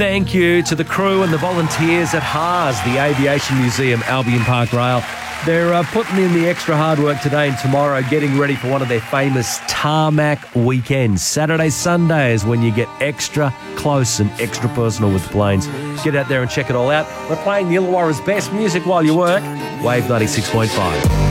thank you to the crew and the volunteers at HARS, the Aviation Museum, Albion Park Rail. They're putting in the extra hard work today and tomorrow, getting ready for one of their famous tarmac weekends. Saturday, Sunday is when you get extra close and extra personal with the planes. Get out there and check it all out. We're playing the Illawarra's best music while you work. Wave 96.5.